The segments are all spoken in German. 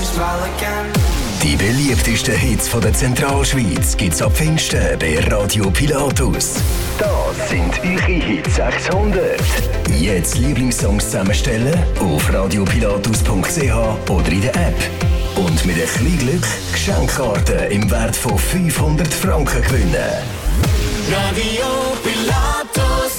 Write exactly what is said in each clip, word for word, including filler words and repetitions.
Die beliebtesten Hits von der Zentralschweiz gibt's ab Pfingsten bei Radio Pilatus. Das sind eure Hit sechshundert. Jetzt Lieblingssongs zusammenstellen auf radiopilatus punkt c h oder in der App. Und mit ein bisschen Glück Geschenkkarten im Wert von fünfhundert Franken gewinnen. Radio Pilatus.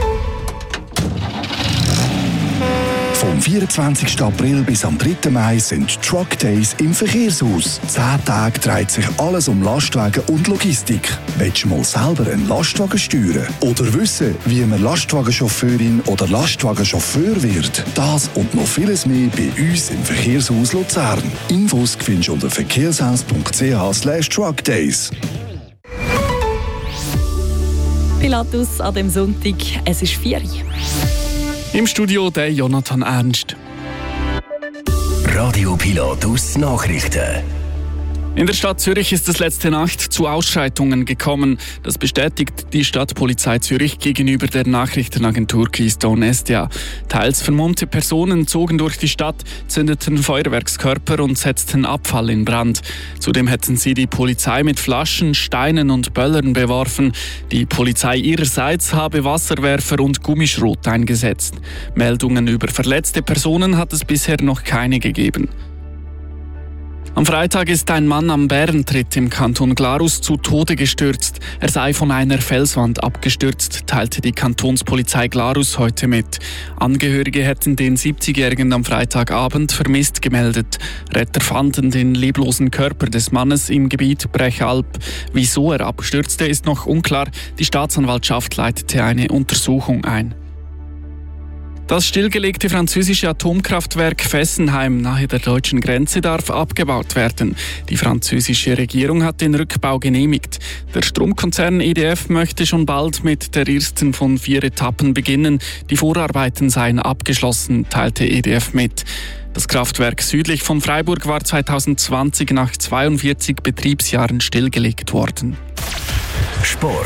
Vom vierundzwanzigsten April bis am dritten Mai sind Truck Days im Verkehrshaus. Zehn Tage dreht sich alles um Lastwagen und Logistik. Willst du mal selber einen Lastwagen steuern? Oder wissen, wie man Lastwagenchauffeurin oder Lastwagenchauffeur wird? Das und noch vieles mehr bei uns im Verkehrshaus Luzern. Infos findest du unter verkehrshaus punkt c h slash truckdays. Pilatus an dem Sonntag, es ist vier Uhr. Im Studio der Jonathan Ernst. Radio Pilatus Nachrichten. In der Stadt Zürich ist es letzte Nacht zu Ausschreitungen gekommen. Das bestätigt die Stadtpolizei Zürich gegenüber der Nachrichtenagentur Keystone Estia. Teils vermummte Personen zogen durch die Stadt, zündeten Feuerwerkskörper und setzten Abfall in Brand. Zudem hätten sie die Polizei mit Flaschen, Steinen und Böllern beworfen. Die Polizei ihrerseits habe Wasserwerfer und Gummischrot eingesetzt. Meldungen über verletzte Personen hat es bisher noch keine gegeben. Am Freitag ist ein Mann am Bärentritt im Kanton Glarus zu Tode gestürzt. Er sei von einer Felswand abgestürzt, teilte die Kantonspolizei Glarus heute mit. Angehörige hätten den siebzigjährigen am Freitagabend vermisst gemeldet. Retter fanden den leblosen Körper des Mannes im Gebiet Brechalp. Wieso er abstürzte, ist noch unklar. Die Staatsanwaltschaft leitete eine Untersuchung ein. Das stillgelegte französische Atomkraftwerk Fessenheim nahe der deutschen Grenze darf abgebaut werden. Die französische Regierung hat den Rückbau genehmigt. Der Stromkonzern E D F möchte schon bald mit der ersten von vier Etappen beginnen. Die Vorarbeiten seien abgeschlossen, teilte E D F mit. Das Kraftwerk südlich von Freiburg war zweitausendzwanzig nach zweiundvierzig Betriebsjahren stillgelegt worden. Sport.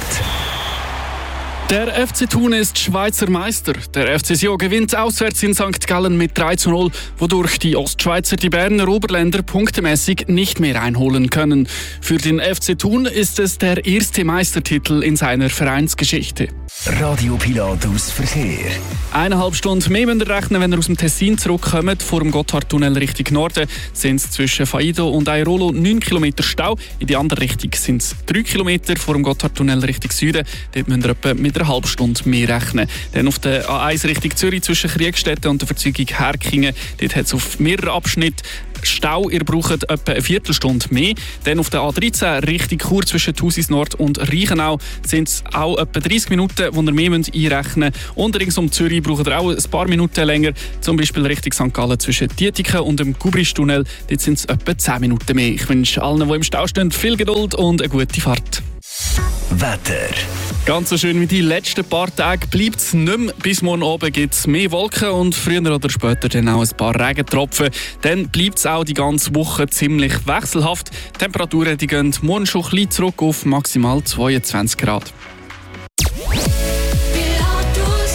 Der F C Thun ist Schweizer Meister. Der F C Sion gewinnt auswärts in Sankt Gallen mit drei zu null, wodurch die Ostschweizer die Berner Oberländer punktemäßig nicht mehr einholen können. Für den F C Thun ist es der erste Meistertitel in seiner Vereinsgeschichte. Radio Pilatus Verkehr. Eineinhalb Stunden mehr müsst ihr rechnen, wenn ihr aus dem Tessin zurückkommt. Vor dem Gotthardtunnel Richtung Norden sind es zwischen Faido und Airolo neun Kilometer Stau. In die andere Richtung sind es drei Kilometer. Vor dem Gotthardtunnel Richtung Süden. Dort müsst ihr etwa mit einer halben Stunde mehr rechnen. Dann auf der A eins Richtung Zürich zwischen Kriegstetten und der Verzeugung Herkingen. Dort hat es auf mehreren Abschnitten Stau. Ihr braucht etwa eine Viertelstunde mehr. Dann auf der A dreizehn Richtung Chur zwischen Thusis Nord und Reichenau sind es auch etwa dreißig Minuten, die ihr mehr einrechnen müsst. Und rings um Zürich braucht ihr auch ein paar Minuten länger. Zum Beispiel Richtung Sankt Gallen zwischen Dietiken und dem Gubristunnel. Dort sind es etwa zehn Minuten mehr. Ich wünsche allen, die im Stau stehen, viel Geduld und eine gute Fahrt. Wetter. Ganz so schön wie die letzten paar Tage bleibt es nicht mehr. Bis morgen oben gibt es mehr Wolken und früher oder später dann auch ein paar Regentropfen. Dann bleibt es auch die ganze Woche ziemlich wechselhaft. Die Temperaturen die gehen morgen schon ein bisschen zurück auf maximal zweiundzwanzig Grad.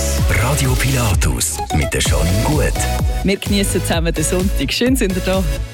Radio Pilatus mit der Janine Gut. Wir genießen zusammen den Sonntag. Schön sind ihr da.